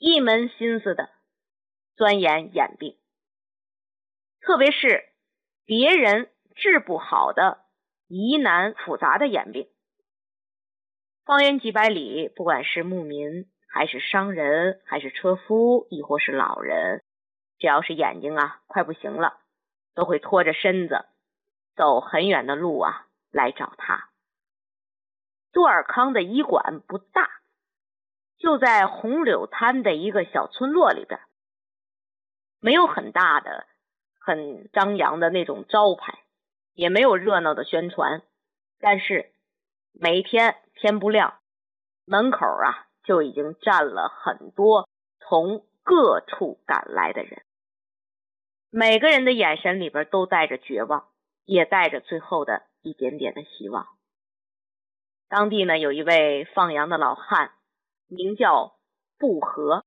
一门心思的钻研眼病，特别是别人治不好的疑难复杂的眼病。方圆几百里，不管是牧民还是商人还是车夫亦或是老人，只要是眼睛快不行了，都会拖着身子走很远的路来找他。多尔康的医馆不大，就在红柳滩的一个小村落里边，没有很大的很张扬的那种招牌，也没有热闹的宣传，但是每天天不亮，门口就已经站了很多从各处赶来的人，每个人的眼神里边都带着绝望，也带着最后的一点点的希望。当地呢有一位放羊的老汉，名叫布和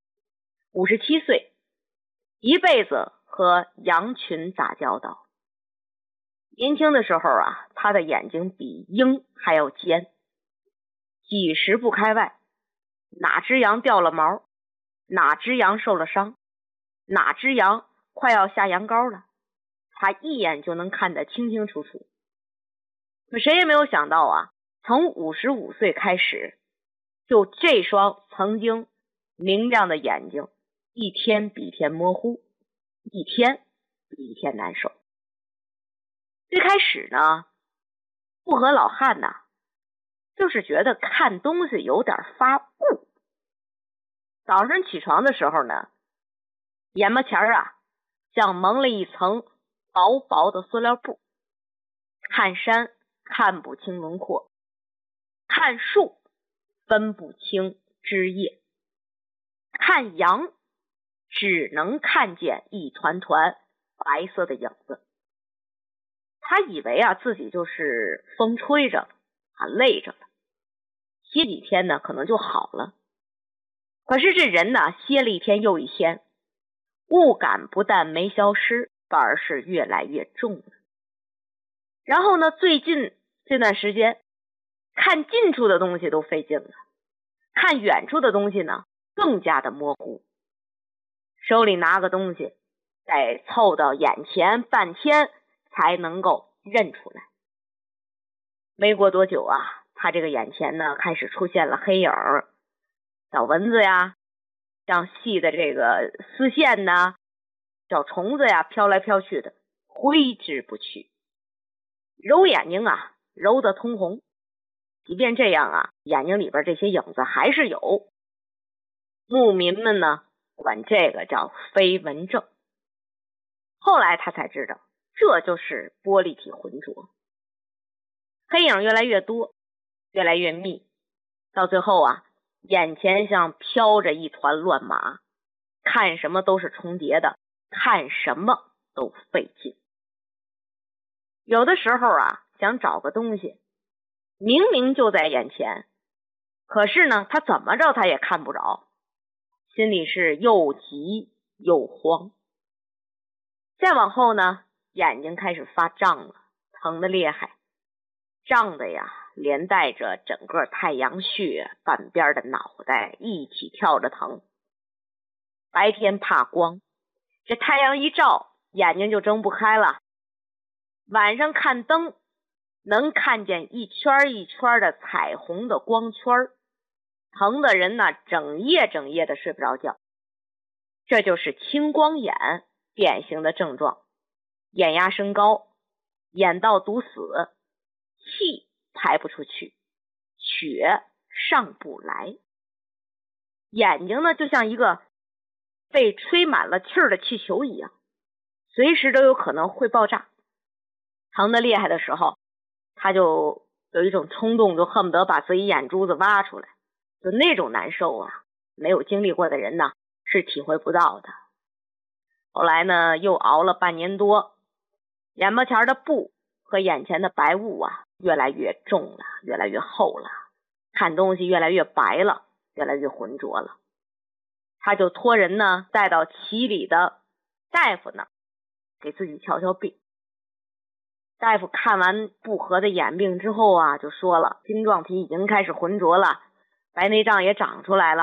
，57岁，一辈子和羊群打交道。年轻的时候他的眼睛比鹰还要尖，几十步开外，哪只羊掉了毛，哪只羊受了伤，哪只羊快要下羊羔了，他一眼就能看得清清楚楚。可谁也没有想到从55岁开始，就这双曾经明亮的眼睛一天比一天模糊，一天比一天难受。最开始呢，布和老汉就是觉得看东西有点发雾。早上起床的时候呢，眼巴前像蒙了一层薄薄的塑料布，看山看不清轮廓，看树分不清枝叶，看羊只能看见一团团白色的影子。他以为自己就是风吹着了累着了，歇几天呢可能就好了。可是这人歇了一天又一天，雾感不但没消失，反而是越来越重了。然后呢，最近这段时间看近处的东西都费劲了，看远处的东西呢更加的模糊，手里拿个东西得凑到眼前半天才能够认出来。没过多久他这个眼前呢开始出现了黑影，小蚊子像细的这个丝线小虫子飘来飘去的，挥之不去。揉眼睛揉得通红，即便这样眼睛里边这些影子还是有。牧民们呢管这个叫飞蚊症。后来他才知道，这就是玻璃体浑浊。黑影越来越多，越来越密，到最后眼前像飘着一团乱麻，看什么都是重叠的，看什么都费劲。有的时候想找个东西，明明就在眼前，可是呢他怎么着他也看不着，心里是又急又慌。再往后呢，眼睛开始发胀了，疼得厉害，胀的连带着整个太阳穴半边的脑袋一起跳着疼。白天怕光，这太阳一照眼睛就睁不开了，晚上看灯能看见一圈一圈的彩虹的光圈，疼的人整夜的睡不着觉。这就是青光眼典型的症状，眼压升高，眼道堵死，气排不出去，血上不来。眼睛呢就像一个被吹满了气儿的气球一样，随时都有可能会爆炸。疼得厉害的时候，他就有一种冲动，就恨不得把自己眼珠子挖出来，就那种难受没有经历过的人是体会不到的。后来呢又熬了半年多，眼巴前的布和眼前的白雾越来越重了，越来越厚了，看东西越来越白了，越来越浑浊了。他就托人呢带到旗里的大夫那儿给自己瞧瞧病。大夫看完布和的眼病之后就说了，晶状体已经开始浑浊了，白内障也长出来了，